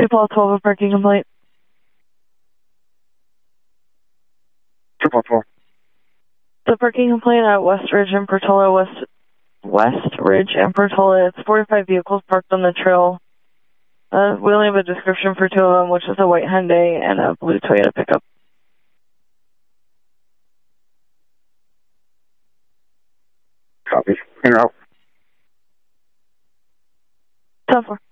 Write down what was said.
Paul 12, a parking complaint. 2.4. The parking complaint at West Ridge and Portola, West Ridge and Portola. It's 45 vehicles parked on the trail. We only have a description for 2 of them, which is a white Hyundai and a blue Toyota pickup. Copy. In route. 10-4.